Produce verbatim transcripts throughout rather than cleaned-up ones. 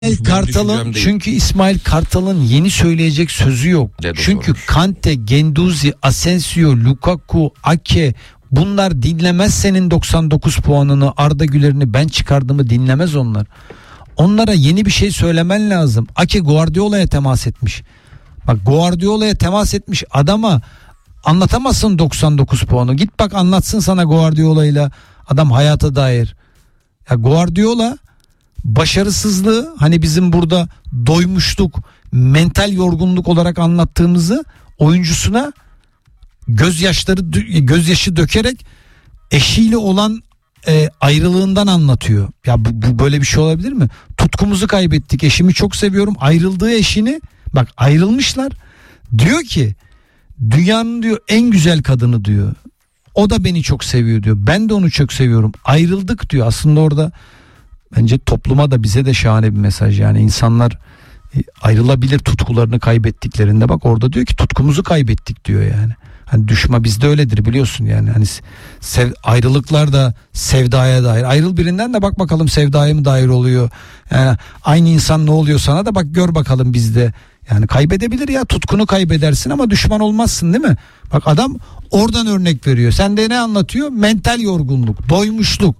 İsmail Kartal'ın, çünkü İsmail Kartal'ın yeni söyleyecek sözü yok. Çünkü Kante, Guendouzi, Asensio, Lukaku, Ake bunlar dinlemez senin doksan dokuz puanını, Arda Güler'ini, ben çıkardığımı dinlemez onlar. Onlara yeni bir şey söylemen lazım. Ake Guardiola'ya temas etmiş. Bak, Guardiola'ya temas etmiş adama anlatamazsın doksan dokuz puanı. Git bak, anlatsın sana Guardiola'yla adam hayata dair. Ya Guardiola başarısızlığı, hani bizim burada doymuşluk, mental yorgunluk olarak anlattığımızı oyuncusuna gözyaşları gözyaşı dökerek eşiyle olan e, ayrılığından anlatıyor. Ya bu, bu böyle bir şey olabilir mi? Tutkumuzu kaybettik. Eşimi çok seviyorum. Ayrıldığı eşini, bak ayrılmışlar. Diyor ki dünyanın diyor en güzel kadını diyor. O da beni çok seviyor diyor. Ben de onu çok seviyorum. Ayrıldık diyor. Aslında orada bence topluma da bize de şahane bir mesaj. Yani insanlar ayrılabilir tutkularını kaybettiklerinde, bak orada diyor ki tutkumuzu kaybettik diyor yani. Hani düşman bizde öyledir biliyorsun yani. Hani sev, ayrılıklar da sevdaya dair. Ayrıl birinden de bak bakalım sevdaya mı dair oluyor. Yani aynı insan ne oluyor sana da bak gör bakalım bizde. Yani kaybedebilir ya, tutkunu kaybedersin ama düşman olmazsın değil mi? Bak adam oradan örnek veriyor. Sen de ne anlatıyor? Mental yorgunluk, doymuşluk.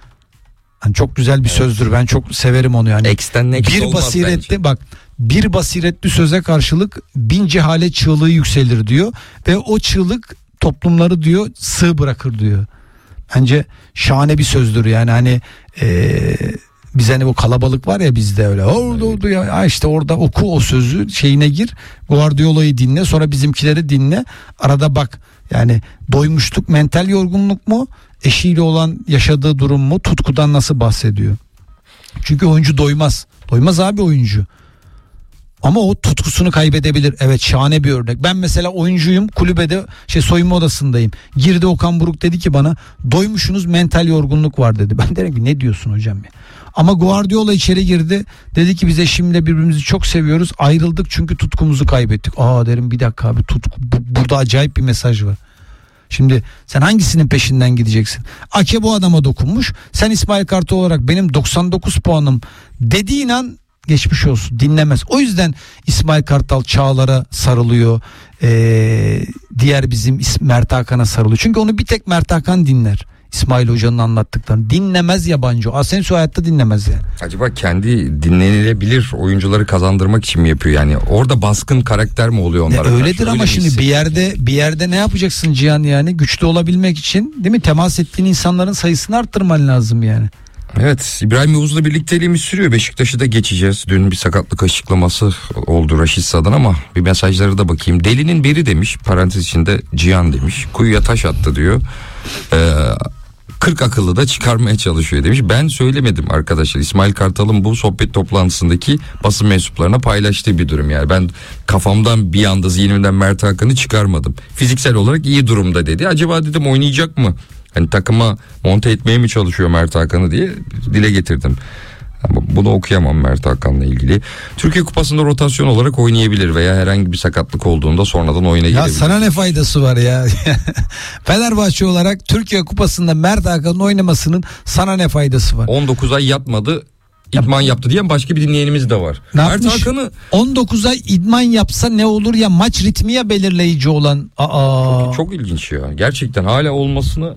Yani çok güzel bir evet. sözdür. Ben çok severim onu yani. X'ten next bir basiretli bence. Bak bir basiretli söze karşılık bin cehalet çığlığı yükselir diyor ve o çığlık toplumları diyor sığ bırakır diyor. Bence şahane bir sözdür yani. Hani ee, biz hani o kalabalık var ya bizde öyle. Orada orada ya işte orada oku o sözü, şeyine gir. Guardiola'yı dinle, sonra bizimkileri dinle. Arada bak yani doymuşluk, mental yorgunluk mu? Eşiyle olan yaşadığı durum mu? Tutkudan nasıl bahsediyor? Çünkü oyuncu doymaz. Doymaz abi oyuncu. Ama o tutkusunu kaybedebilir. Evet, şahane bir örnek. Ben mesela oyuncuyum, kulübede şey soyunma odasındayım. Girdi Okan Buruk, dedi ki bana doymuşsunuz, mental yorgunluk var dedi. Ben derim ki ne diyorsun hocam ya? Ama Guardiola içeri girdi. Dedi ki biz eşimle birbirimizi çok seviyoruz. Ayrıldık çünkü tutkumuzu kaybettik. Aa derim bir dakika abi, tutku, bu, burada acayip bir mesaj var. Şimdi sen hangisinin peşinden gideceksin? Ake bu adama dokunmuş. Sen İsmail Kartal olarak benim doksan dokuz puanım dediğin an geçmiş olsun, dinlemez. O yüzden İsmail Kartal Çağlar'a sarılıyor. Ee, diğer bizim Mert Hakan'a sarılıyor. Çünkü onu bir tek Mert Hakan dinler. İsmail Hoca'nın anlattıklarını dinlemez yabancı. Asensio hayatta dinlemez yani. Acaba kendi dinlenilebilir oyuncuları kazandırmak için mi yapıyor yani? Orada baskın karakter mi oluyor onlara? Ne, öyledir ama öyle şimdi bir yerde bir yerde ne yapacaksın Cihan yani? Güçlü olabilmek için değil mi? Temas ettiğin insanların sayısını arttırman lazım yani. Evet, İbrahim Yavuz'la birlikteliğimiz sürüyor. Beşiktaş'ı da geçeceğiz. Dün bir sakatlık açıklaması oldu Raşitsa'dan ama bir mesajlara da bakayım. Delinin biri demiş, parantez içinde Cihan demiş. Kuyuya taş attı diyor. Ee, kırk akıllı da çıkarmaya çalışıyor demiş. Ben söylemedim arkadaşlar. İsmail Kartal'ın bu sohbet toplantısındaki basın mensuplarına paylaştığı bir durum yani. Ben kafamdan bir anda zihnimden Mert Hakan'ı çıkarmadım. Fiziksel olarak iyi durumda dedi. Acaba dedim oynayacak mı? Hani takıma monte etmeye mi çalışıyor Mert Hakan'ı diye dile getirdim. Ama bunu okuyamam Mert Hakan'la ilgili. Türkiye Kupası'nda rotasyon olarak oynayabilir veya herhangi bir sakatlık olduğunda sonradan oyuna girebilir. Ya sana ne faydası var ya? Fenerbahçe olarak Türkiye Kupası'nda Mert Hakan'ın oynamasının sana ne faydası var? on dokuz ay yatmadı, idman yaptı diyen başka bir dinleyenimiz de var. Ne Mert yapmış? Hakan'ı on dokuz ay idman yapsa ne olur ya, maç ritmi ya belirleyici olan. Aa. Çok, çok ilginç ya. Gerçekten hala olmasını.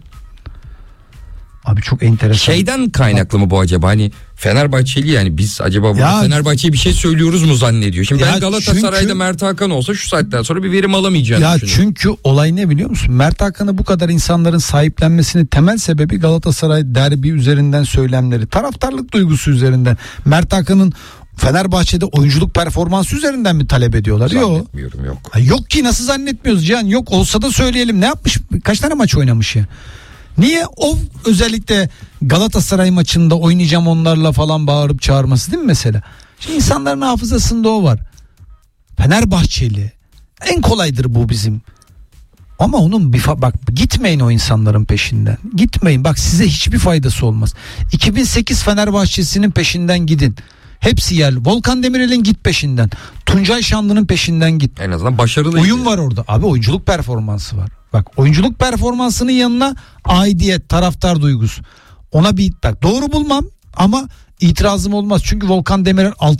Abi çok enteresan. Şeyden kaynaklı mı bu acaba? Hani Fenerbahçeli yani biz acaba burada Fenerbahçe'ye bir şey söylüyoruz mu zannediyor? Şimdi ben Galatasaray'da çünkü, Mert Hakan olsa şu saatten sonra bir verim alamayacağını ya düşünüyorum. Çünkü olay ne biliyor musun? Mert Hakan'ı bu kadar insanların sahiplenmesinin temel sebebi Galatasaray derbi üzerinden söylemleri, taraftarlık duygusu üzerinden. Mert Hakan'ın Fenerbahçe'de oyunculuk performansı üzerinden mi talep ediyorlar? Zannetmiyorum, yok. Yok. Yok ki, nasıl zannetmiyoruz Cihan? Yok, olsa da söyleyelim. Ne yapmış? Kaç tane maç oynamış ya? Niye o özellikle Galatasaray maçında oynayacağım onlarla falan bağırıp çağırması değil mi mesela? Şimdi insanların hafızasında o var. Fenerbahçeli. En kolaydır bu bizim. Ama onun bir fa- bak gitmeyin o insanların peşinden. Gitmeyin. Bak size hiçbir faydası olmaz. iki bin sekiz Fenerbahçesi'nin peşinden gidin. Hepsi yerli. Volkan Demirel'in git peşinden. Tuncay Şanlı'nın peşinden git. En azından başarılı. Uyum var orada. Abi oyunculuk performansı var. Bak oyunculuk performansının yanına aidiyet, taraftar duygusu. Ona bir bak doğru bulmam ama itirazım olmaz. Çünkü Volkan Demirel